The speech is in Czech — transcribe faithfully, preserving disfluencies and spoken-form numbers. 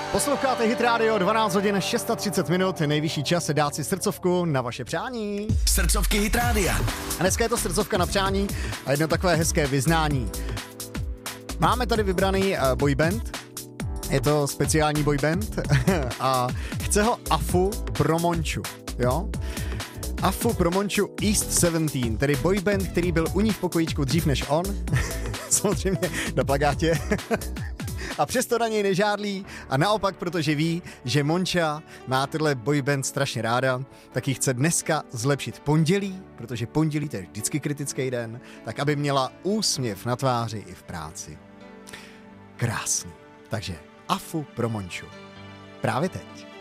Posloucháte Hit Radio, dvanáct hodin třicet šest minut, nejvyšší čas dát si srdcovku na vaše přání. Srdcovky Hit Rádia. A dneska je to srdcovka na přání a jedno takové hezké vyznání. Máme tady vybraný uh, boyband, je to speciální boyband a chce ho Afu pro Monču, jo? Afu pro Monču East sedmnáct, tedy boyband, který byl u ní v pokojíčku dřív než on, samozřejmě na plakátě. A přesto na něj nežádlí a naopak, protože ví, že Monča má tenhle boyband strašně ráda, tak ji chce dneska zlepšit pondělí, protože pondělí to je vždycky kritický den, tak aby měla úsměv na tváři i v práci. Krásný. Takže Afu pro Monču. Právě teď.